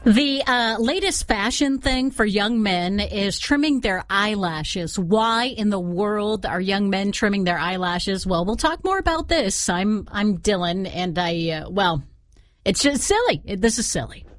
The latest fashion thing for young men is trimming their eyelashes. Why in the world are young men trimming their eyelashes? Well, we'll talk more about this. I'm Dylan, and it's just silly. This is silly.